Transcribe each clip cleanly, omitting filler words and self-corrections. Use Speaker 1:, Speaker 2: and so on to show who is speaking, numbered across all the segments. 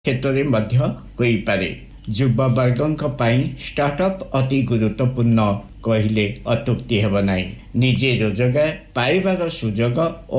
Speaker 1: क्षेत्र में युववर्गों स्टार्टअप अति गुरुत्वपूर्ण कहले अत्युक्ति हेब नाही। निजे रोजगार पाइबार सुजोग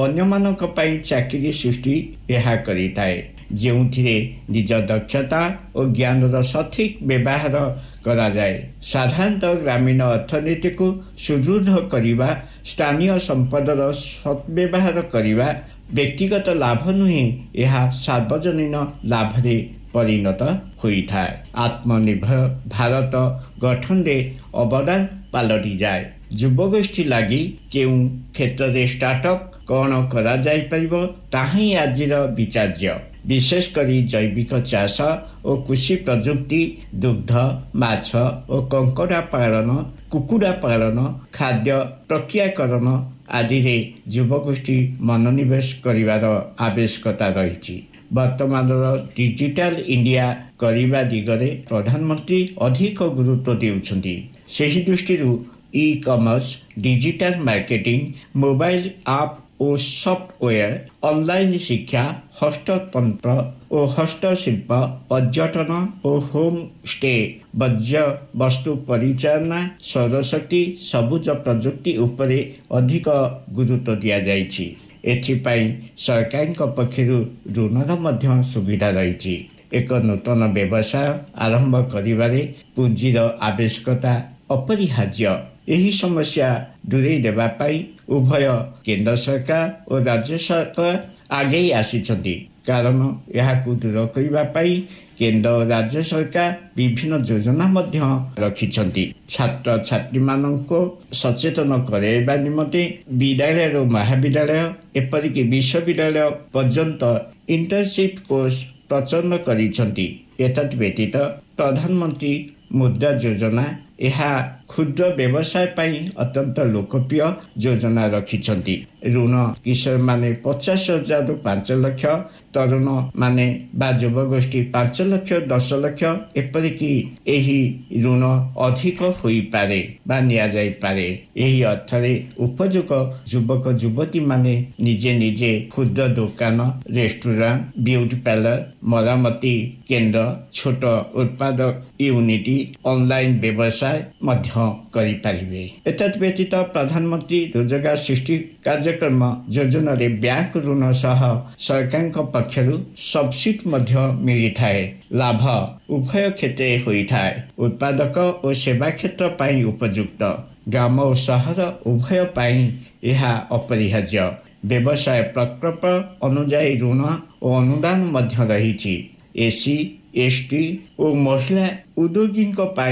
Speaker 1: अन्य चाकरी सृष्टि यह करिथाए, जेउथिरे निज दक्षता और ज्ञानर सठिक व्यवहार करा जाए। साधारणतः ग्रामीण अर्थनीति को सुदृढ़ करने, स्थानीय संपदर सद्व्यवहार करने व्यक्तिगत लाभ नुहे, यह सार्वजनीन लाभ रे परिणत होता है। आत्मनिर्भर भारत गठन रे अवदान पलटि जाए। युवगोष्ठी लगी केउ क्षेत्र में स्टार्टअप कौन करा जाई परिबो ताही आजिर विचार्य। विशेषकर जैविक चाष और कृषि प्रजुक्ति, दुग्ध, माछ और कंकड़ा पालन, कुकुड़ा पालन, खाद्य प्रक्रियाकरण आदि रे युवगोष्ठी मनोनिवेश करिवार आवश्यकता रही। वर्तमान डिजिटल इंडिया करने दिगरे प्रधानमंत्री अधिक गुरुत्व देउछंती। सेही दृष्टि e commerce, digital marketing, mobile app और सॉफ्टवेयर, ऑनलाइन शिक्षा, हस्ततंत्र और हस्तशिल्प, पर्यटन और होम स्टे, वर्ज्य वस्तु परिचालना, सौरशक्ति, सबुज प्रजुक्ति उपरे अधिक गुरुत्व दिया जाइछि। एथिपाई सरकार पक्षरु ऋणर मध्य सुविधा रही। एक नूतन व्यवसाय आरंभ करिबारे पुंजीर आवश्यकता अपरिहार्य। यही समस्या दूरे देबा पाई उभय केंद्र सरकार और राज्य सरकार आगे आसिछन्ति। कारण यह दूर करबा पाई केंद्र और राज्य सरकार विभिन्न योजना मध्य रखिछन्ति। छात्र छात्री माननको सचेतन कराइबा निमंते विद्यालय और महाविद्यालय एपरिक विश्वविद्यालय पर्यंत इंटर्नशिप कोर्स प्रचलन करिछन्ति। एतत् व्यतीत प्रधानमंत्री मुद्रा योजना यह क्षुद्र व्यवसाय पाई अत्यंत लोकप्रिय योजना रखिछन्ति। ऋण किशोर माने 50,000 रु 5 लाख, तरुण माने बा युवगोष्ठी 5 लाख 10 लाख एपरिक एही ऋण अधिक होई पारे बा निया जाई पारे। एही अर्थरे उपयोग युवक युवती माने निजे निजे क्षुद्र दुकान, रेस्टोरेंट, ब्यूटी पार्लर, मरामती केंद्र, छोट उत्पादक यूनिटी, ऑनलाइन व्यवसाय मध्य करि पारिबे। एतत् व्यतीत प्रधानमंत्री रोजगार सृष्टि कार्यक्रम योजना रे बैंक ऋण सह सरकार पक्षरु सब्सिडी मध्य मिली थाए। लाभ उभय क्षेत्र होइथाए। उत्पादक और सेवा क्षेत्र पाई उपयुक्त, ग्राम और शहर उभय पाई यह अपरिहार्य। व्यवसाय प्रकल्प अनुଯାयी ऋण और अनुदान मध्य रही। एसी, एसटी और महिला उद्योगी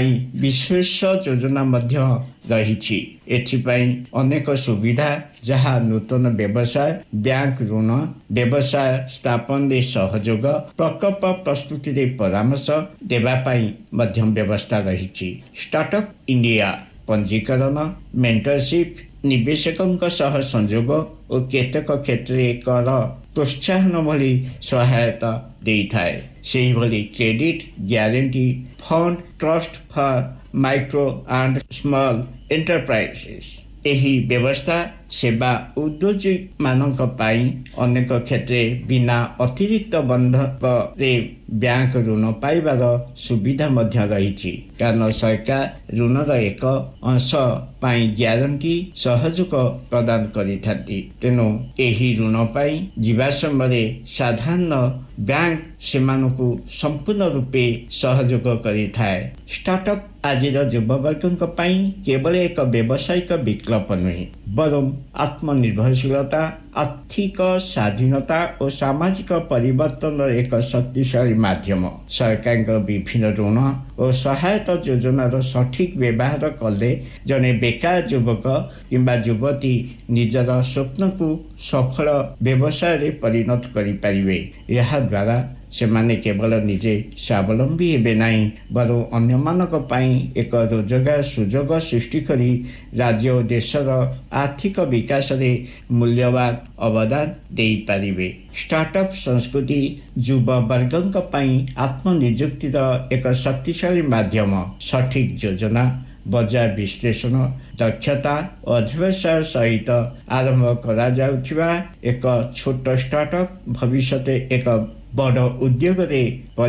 Speaker 1: विशेष योजना मध्य रही। एथिपाई अनेक सुविधा जहाँ नूतन व्यवसाय, बैंक ऋण, व्यवसाय स्थापन रे सहयोग, प्रकल्प प्रस्तुति रे परामर्श देवा पाई मध्यम व्यवस्था रही। स्टार्टअप इंडिया पंजीकरण, मेंटरशिप, निवेशकों सह संयोग और केतक क्षेत्र कर प्रोत्साहन भली सहायता देइथाए। सेही भली credit guarantee fund, trust for micro and small enterprises. एही व्यवस्था सेवा उद्योगी मानक पाई अनेक क्षेत्र बिना अतिरिक्त बंधक रे बैंक ऋण पाइबार सुविधा मध्य रही। कारण सरकार ऋणर एक अंश पाई ग्यारंटी सहयोग प्रदान करिथांती। तेणु एही ऋण पाई जीवा समय साधारण बैंक सेमानकु संपूर्ण रूपे सहयोग करिथाए। स्टार्टअप आजिर युववर्गों केवल एक व्यावसायिक विकल्प नुहे, बरं आत्मनिर्भरशीलता, आर्थिक स्वाधीनता और सामाजिक परिवर्तन एक शक्तिशाली माध्यम। सरकार विभिन्न ऋण और सहायता योजनार सठिक व्यवहार कले जने बेकार युवक किंबा युवती निजर स्वप्न को सफल व्यवसाय रे परिणत करि पारिबे। यह द्वारा सेमाने केवल निजे स्वावलंबी हेबे नाही, बरं अन्यमानक पाई एक रोजगार सुजोग सृष्टि करी राज्य और देशर आर्थिक विकास रे मूल्यवान अवदान देई पारिबे। स्टार्टअप संस्कृति युवा वर्गों पाई आत्मनियुक्तिर एक शक्तिशाली माध्यम। सठिक योजना, बजार विश्लेषण, दक्षता और अध्यवसाय सहित आरंभ करा जाउथिबा एक छोट स्टार्टअप भविष्य एक बड़ उद्योग रे